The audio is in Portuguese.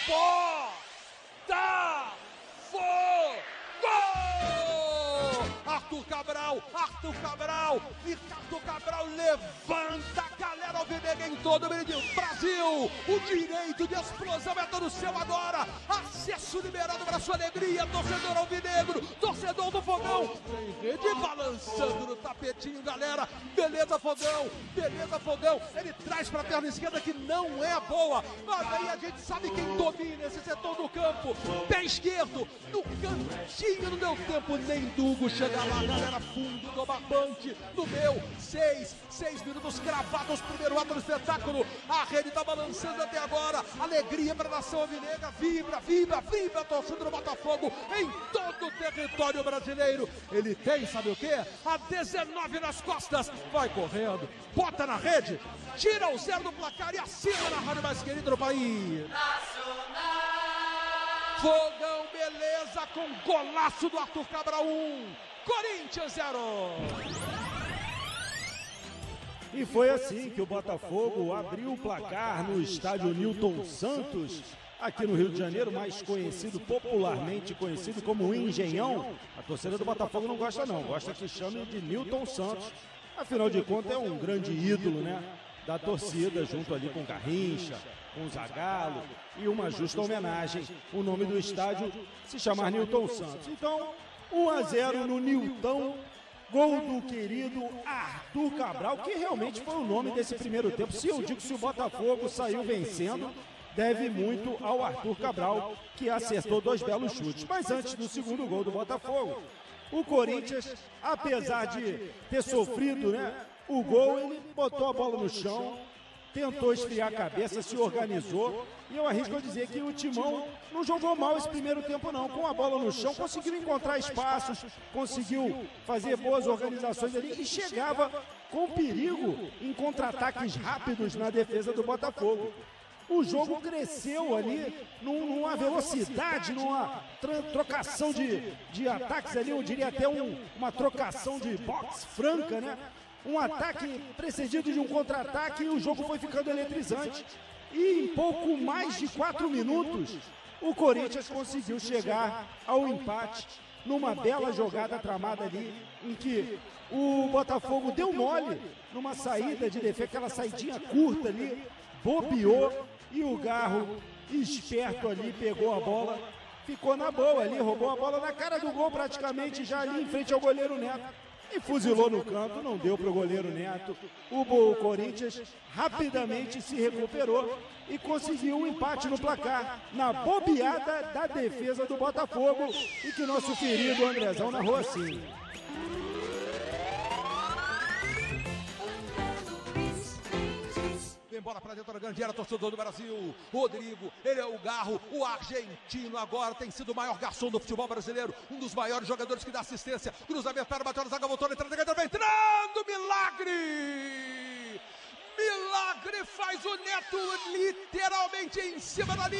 Arthur Cabral, Ricardo Cabral levanta a galera alvinegra em todo o Brasil. O direito de explosão é todo seu agora. Acesso liberado para sua alegria, torcedor alvinegro, torcedor do Fogão. Tem rede balançando no tapetinho, galera. Beleza, Fogão, beleza, Fogão. Ele traz para a perna esquerda que não é boa. Mas aí a gente sabe quem domina esse setor do campo. Pé esquerdo, no cantinho, não deu tempo nem do Hugo chegar lá, galera. Fundo do barbante, no meu, 6 minutos cravados, primeiro ato do espetáculo. A rede tá balançando até agora. Alegria para a nação alvinegra, vibra a torcida do Botafogo em todo o território brasileiro. Ele tem, sabe o quê? A 19 nas costas, vai correndo, bota na rede, tira o 0 do placar e assina na rádio mais querida do país. Fogão, beleza, com golaço do Arthur Cabral, 1, Corinthians 0. E foi assim que o Botafogo abriu o placar no estádio Newton Santos, aqui no Rio de Janeiro, mais conhecido, popularmente conhecido como Engenhão. A torcida do Botafogo não gosta não, gosta que chame de Newton Santos. Afinal de contas é um grande ídolo, né, da torcida, junto ali com Garrincha, com Zagallo, e uma justa homenagem, o nome do estádio se chamar Newton Santos. Então, 1-0 no Newton, gol do querido Arthur Cabral, que realmente foi o nome desse primeiro tempo. Se eu digo que se o Botafogo saiu vencendo, deve muito ao Arthur Cabral, que acertou 2 belos chutes. Mas antes do segundo gol do Botafogo, o Corinthians, apesar de ter sofrido, né, o gol, ele botou a bola no chão, tentou esfriar a cabeça, se organizou, e eu arrisco a dizer que o Timão não jogou mal esse primeiro tempo não. Com a bola no chão, conseguiu encontrar espaços, conseguiu fazer boas organizações ali e chegava com perigo em contra-ataques rápidos na defesa do Botafogo. O jogo cresceu ali numa velocidade, numa trocação de ataques ali, eu diria até uma trocação de boxe franca, né? Um ataque precedido de um contra-ataque, e o jogo foi ficando eletrizante. E em pouco mais de 4 minutos, o Corinthians conseguiu chegar ao empate numa bela jogada tramada ali, em que o Botafogo deu mole numa saída de defesa, aquela saidinha curta ali, bobeou, e o Garro, esperto ali, pegou a bola, ficou na boa ali, roubou a bola na cara do gol praticamente, já ali em frente ao goleiro Neto. E fuzilou no canto, não deu para o goleiro Neto. O Corinthians rapidamente se recuperou e conseguiu um empate no placar, na bobeada da defesa do Botafogo, e que nosso querido Andrezão narrou assim. Vem bola para dentro da grande área, torcedor do Brasil. Rodrigo, ele é o Garro, o argentino agora tem sido o maior garçom do futebol brasileiro, um dos maiores jogadores que dá assistência. Cruzamento para bateu na zaga, voltou na entrada, vai entrando, milagre! Milagre faz o Neto literalmente em cima da linha.